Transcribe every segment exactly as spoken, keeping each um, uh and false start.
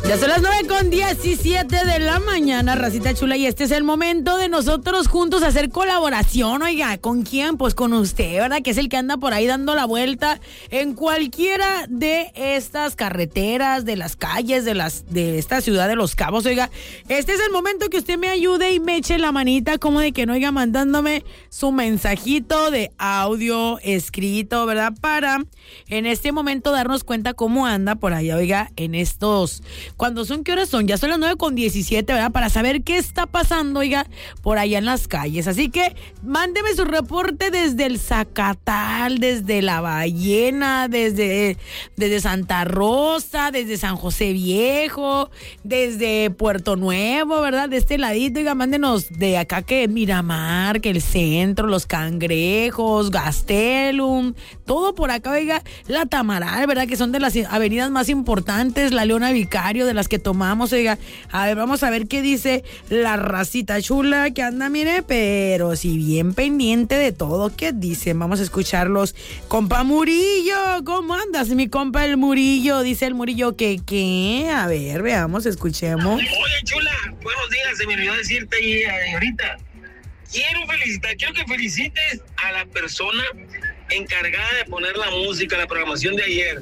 Ya son las nueve con diecisiete de la mañana, racita chula, y este es el momento de nosotros juntos hacer colaboración. Oiga, ¿con quién? Pues con usted, ¿verdad? Que es el que anda por ahí dando la vuelta en cualquiera de estas carreteras, de las calles, de las de esta ciudad de Los Cabos. Oiga, este es el momento que usted me ayude y me eche la manita, como de que no, oiga, mandándome su mensajito de audio escrito, ¿verdad? Para en este momento darnos cuenta cómo anda por allá, oiga, en estos... Cuando son, ¿qué horas son? Ya son las nueve con diecisiete, ¿verdad? Para saber qué está pasando, oiga, por allá en las calles. Así que mándeme su reporte desde el Zacatal, desde La Ballena, desde, desde Santa Rosa, desde San José Viejo, desde Puerto Nuevo, ¿verdad? De este ladito, oiga, mándenos de acá que Miramar, que el centro, Los Cangrejos, Gastelum, todo por acá, oiga, la Tamaral, ¿verdad? Que son de las avenidas más importantes, la Leona Vicario, de las que tomamos, oiga. A ver, vamos a ver qué dice la racita chula que anda, mire, pero si bien pendiente de todo, ¿qué dicen? Vamos a escucharlos. Compa Murillo, ¿cómo andas, mi compa el Murillo? Dice el Murillo que, ¿qué? A ver, veamos, escuchemos. Oye, chula, buenos días, se me olvidó decirte ahí ahorita. Quiero felicitar, quiero que felicites a la persona encargada de poner la música, la programación de ayer.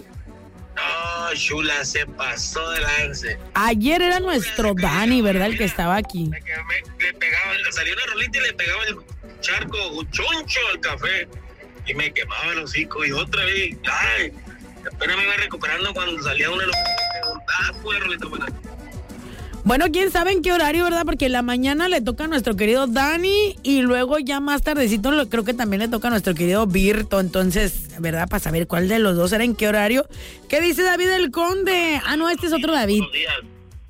Oh, chula, se pasó de lance. Ayer era nuestro Dani, ¿verdad? El que estaba aquí. Me, me, le pegaba, salió una rolita y le pegaba el charco choncho al café. Y me quemaba el hocico. Y otra vez, ay, apenas me iba recuperando cuando salía una de los... Ah, fue rolita buena. Bueno, quién sabe en qué horario, ¿verdad? Porque en la mañana le toca a nuestro querido Dani y luego ya más tardecito creo que también le toca a nuestro querido Virto. Entonces, ¿verdad? Para saber cuál de los dos era en qué horario. ¿Qué dice David el Conde? Ah, no, este es otro David. Buenos días.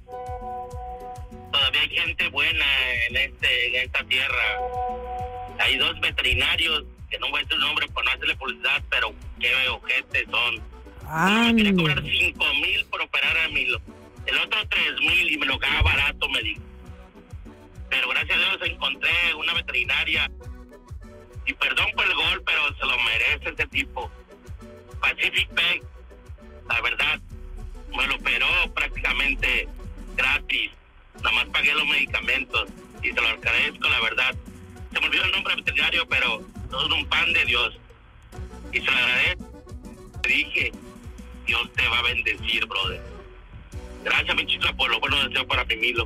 Todavía hay gente buena en, este, en esta tierra. Hay dos veterinarios, que no voy a decir el nombre por no hacerle publicidad, pero qué ojetes son. Ah, me quería cobrar cinco mil por operar a mí. El otro tres mil y me lo pagaba barato, me dijo. Pero gracias a Dios encontré una veterinaria. Y perdón por el gol, pero se lo merece ese tipo. Pacific Pet, la verdad, me lo operó prácticamente gratis. Nada más pagué los medicamentos y se lo agradezco, la verdad. Se me olvidó el nombre del veterinario, pero es un pan de Dios. Y se lo agradezco. Te dije, Dios te va a bendecir, brother. Gracias, mi chica, por los buenos deseos para mi Milo.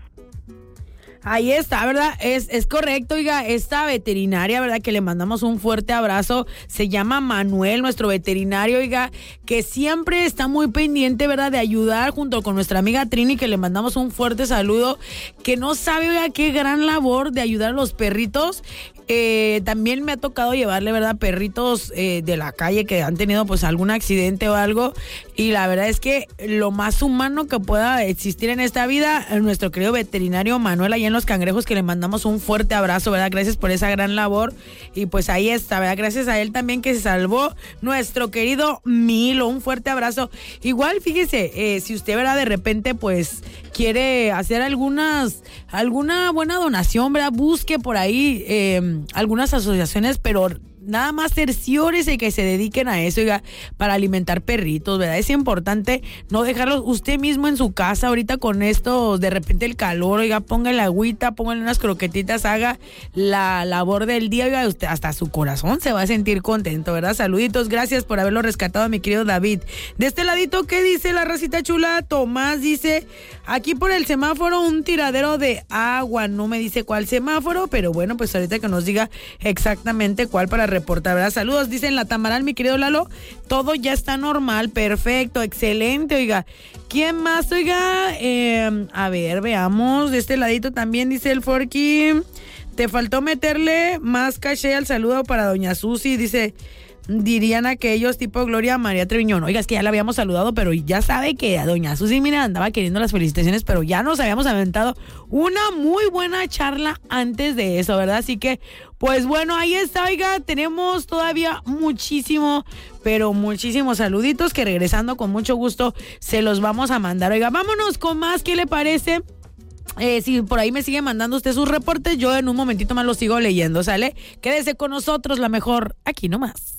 Ahí está, ¿verdad? Es, es correcto, oiga, esta veterinaria, ¿verdad? Que le mandamos un fuerte abrazo. Se llama Manuel, nuestro veterinario, oiga, que siempre está muy pendiente, ¿verdad? De ayudar junto con nuestra amiga Trini, que le mandamos un fuerte saludo. Que no sabe, oiga, qué gran labor de ayudar a los perritos. Eh, también me ha tocado llevarle, ¿verdad? Perritos eh, de la calle que han tenido pues algún accidente o algo. Y la verdad es que lo más humano que pueda existir en esta vida, nuestro querido veterinario Manuel allá en Los Cangrejos, que le mandamos un fuerte abrazo, ¿verdad? Gracias por esa gran labor. Y pues ahí está, ¿verdad? Gracias a él también que se salvó nuestro querido Milo. Un fuerte abrazo. Igual, fíjese, eh, si usted, ¿verdad? De repente pues quiere hacer algunas, alguna buena donación, ¿verdad? Busque por ahí eh, algunas asociaciones, pero nada más cerciórese que se dediquen a eso, oiga, para alimentar perritos, ¿verdad? Es importante no dejarlos usted mismo en su casa ahorita con esto, de repente el calor, oiga, póngale agüita, póngale unas croquetitas, haga la labor del día, oiga, usted hasta su corazón se va a sentir contento, ¿verdad? Saluditos, gracias por haberlo rescatado, mi querido David. De este ladito, ¿qué dice la racita chula? Tomás dice, aquí por el semáforo un tiradero de agua, no me dice cuál semáforo, pero bueno, pues ahorita que nos diga exactamente cuál para reportar, ¿verdad? Saludos, dicen la Tamaral, mi querido Lalo, todo ya está normal, perfecto, excelente, oiga. ¿Quién más, oiga? Eh, a ver, veamos, de este ladito también dice el Forky, te faltó meterle más caché al saludo para doña Susi, dice, dirían aquellos tipo Gloria María Treviñón. Oiga, es que ya la habíamos saludado, pero ya sabe que a doña Susi, mira, andaba queriendo las felicitaciones, pero ya nos habíamos aventado una muy buena charla antes de eso, ¿verdad? Así que, pues bueno, ahí está, oiga, tenemos todavía muchísimo, pero muchísimos saluditos que regresando con mucho gusto se los vamos a mandar. Oiga, vámonos con más, ¿qué le parece? Eh, si por ahí me sigue mandando usted sus reportes, yo en un momentito más los sigo leyendo, ¿sale? Quédese con nosotros, la mejor, aquí nomás.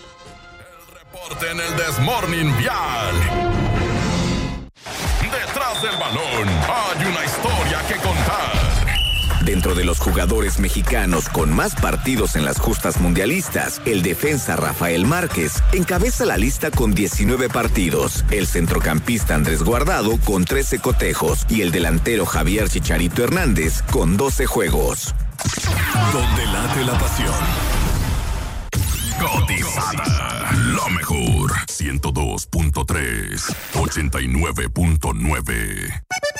En el This Morning Vial. Detrás Tras el balón hay una historia que contar. Dentro de los jugadores mexicanos con más partidos en las justas mundialistas, el defensa Rafael Márquez encabeza la lista con diecinueve partidos, el centrocampista Andrés Guardado con trece cotejos y el delantero Javier Chicharito Hernández con doce juegos. Donde late la pasión. Cotizada. Lo mejor. ciento dos punto tres, ochenta y nueve punto nueve.